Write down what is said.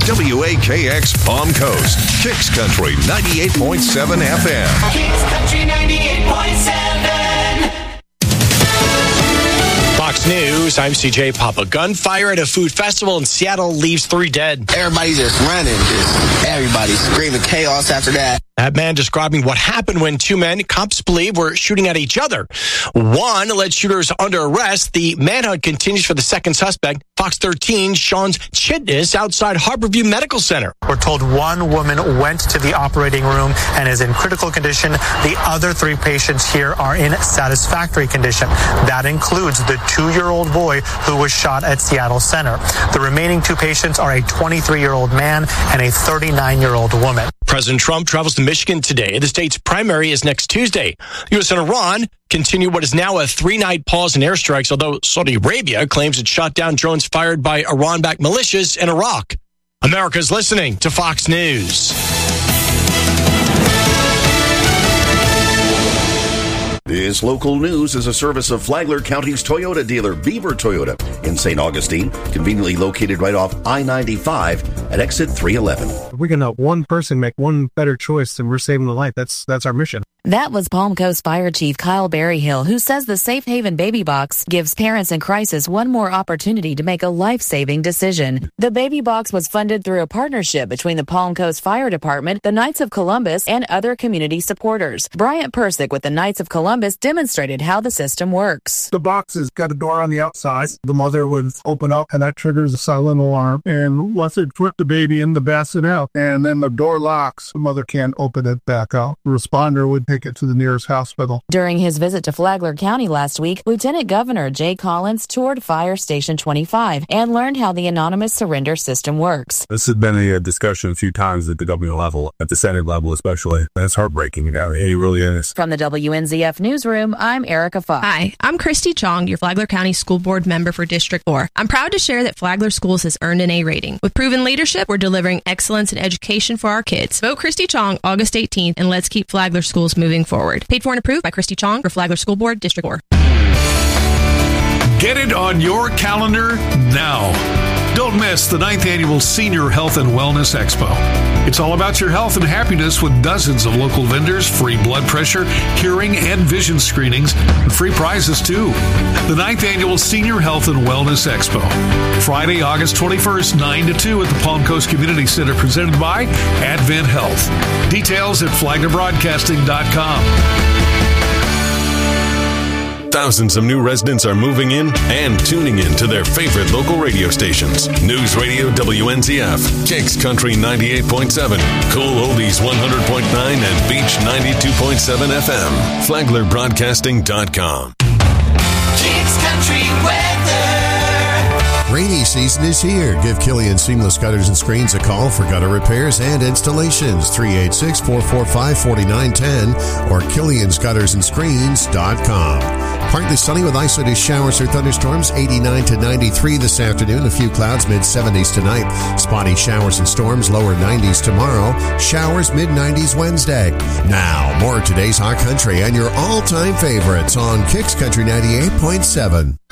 WAKX Palm Coast, Kicks Country 98.7 FM. Kicks Country 98.7. Fox News, I'm CJ Papa. Gunfire at a food festival in Seattle leaves 3 dead. Everybody just running, everybody screaming chaos after that. That man describing what happened when 2 men, cops believe, were shooting at each other. 1 alleged shooter is under arrest. The manhunt continues for the second suspect. Fox 13, Sean's Chitness outside Harborview Medical Center. We're told 1 woman went to the operating room and is in critical condition. The other 3 patients here are in satisfactory condition. That includes the 2-year-old boy who was shot at Seattle Center. The remaining 2 patients are a 23-year-old man and a 39-year-old woman. President Trump travels to Michigan today. The state's primary is next Tuesday. U.S. and Iran continue what is now a 3-night pause in airstrikes, although Saudi Arabia claims it shot down drones fired by Iran-backed militias in Iraq. America's listening to Fox News. This local news is a service of Flagler County's Toyota dealer, Beaver Toyota, in St. Augustine, conveniently located right off I-95 at exit 311. If we can help one person make one better choice, then we're saving the life. That's our mission. That was Palm Coast Fire Chief Kyle Berryhill, who says the Safe Haven Baby Box gives parents in crisis one more opportunity to make a life-saving decision. The Baby Box was funded through a partnership between the Palm Coast Fire Department, the Knights of Columbus, and other community supporters. Bryant Persick with the Knights of Columbus demonstrated how the system works. The box has got a door on the outside. The mother would open up, and that triggers a silent alarm. And once it put the baby in the bassinet out, and then the door locks, the mother can't open it back out. The responder would take it to the nearest hospital. During his visit to Flagler County last week, Lieutenant Governor Jay Collins toured Fire Station 25 and learned how the anonymous surrender system works. This has been a discussion a few times at the government level, at the Senate level especially. It's heartbreaking. It really is. From the WNZF Newsroom, I'm Erica Fox. Hi, I'm Christy Chong, your Flagler County School Board member for District 4. I'm proud to share that Flagler Schools has earned an A rating. With proven leadership, we're delivering excellence in education for our kids. Vote Christy Chong August 18th, and let's keep Flagler Schools moving forward. Paid for and approved by Christy Chong for Flagler School Board, District 4. Get it on your calendar now. Don't miss the 9th Annual Senior Health and Wellness Expo. It's all about your health and happiness with dozens of local vendors, free blood pressure, hearing, and vision screenings, and free prizes too. The 9th Annual Senior Health and Wellness Expo. Friday, August 21st, 9 to 2 at the Palm Coast Community Center, presented by Advent Health. Details at flaglerbroadcasting.com. Thousands of new residents are moving in and tuning in to their favorite local radio stations. News Radio WNZF, Kicks Country 98.7, Cool Oldies 100.9, and Beach 92.7 FM. FlaglerBroadcasting.com. Kicks Country weather. Rainy season is here. Give Killian Seamless Gutters and Screens a call for gutter repairs and installations. 386-445-4910 or KilliansGuttersandScreens.com. Partly sunny with isolated showers or thunderstorms. 89 to 93 this afternoon. A few clouds, mid-70s tonight. Spotty showers and storms, lower 90s tomorrow. Showers, mid-90s Wednesday. Now, more of today's hot country and your all-time favorites on Kicks Country 98.7.